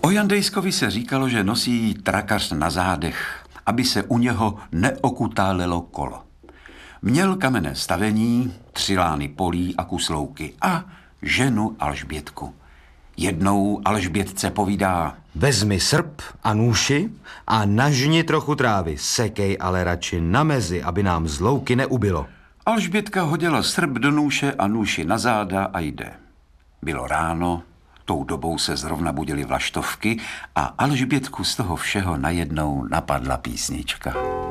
O Jandejskovi se říkalo, že nosí trakař na zádech, aby se u něho neokutálelo kolo. Měl kamenné stavení, 3 lány polí a kus louky a ženu Alžbětku. Jednou Alžbětce povídá: Vezmi srp a nůši a nažni trochu trávy, sekej ale radši na mezi, aby nám z louky neubylo. Alžbětka hodila srp do nůše a nůši na záda a jde. Bylo ráno, tou dobou se zrovna budily vlaštovky a Alžbětku z toho všeho najednou napadla písnička.